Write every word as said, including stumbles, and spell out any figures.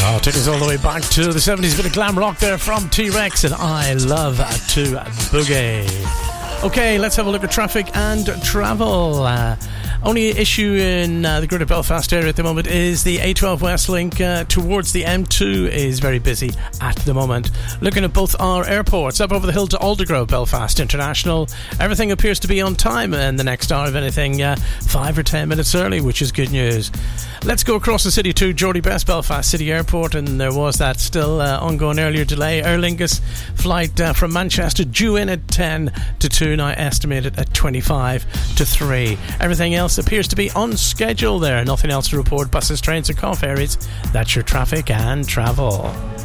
Oh, take us all the way back to the seventies. Bit of glam rock there from T-Rex and I Love to Boogie. Okay, let's have a look at traffic and travel. Uh, only issue in uh, the Greater Belfast area at the moment is the A twelve West Link uh, towards the M two is very busy at the moment. Looking at both our airports, up over the hill to Aldergrove, Belfast International, everything appears to be on time in the next hour, if anything, uh, five or ten minutes early, which is good news. Let's go across the city to Geordie Best Belfast City Airport, and there was that still uh, ongoing earlier delay. Aer Lingus flight uh, from Manchester due in at ten to two, now estimated at twenty-five to three. Everything else appears to be on schedule there. Nothing else to report. Buses, trains or car ferries. That's your traffic and travel.